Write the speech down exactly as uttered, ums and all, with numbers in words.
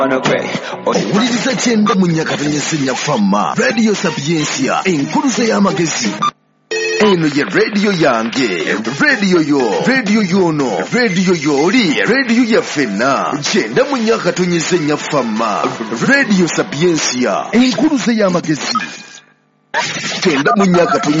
Owuliriza kyenda mu Nyakatonyesenya Fama Radio Sapiensia enkuluze y'amagezi. Eno ye radio yange, radio yo, radio yono, radio yoli, radio ya fena. Kyenda mu Nyakatonyesenya Fama Radio Sapiensia enkuluze y'amagezi. Kyenda mu Nyakatonyesenya